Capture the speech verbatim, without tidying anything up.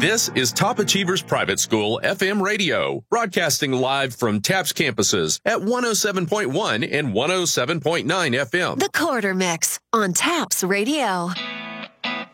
This is Top Achievers Private School F M Radio, broadcasting live from TAPS campuses at one oh seven point one and one oh seven point nine F M. The Quarter Mix on TAPS Radio.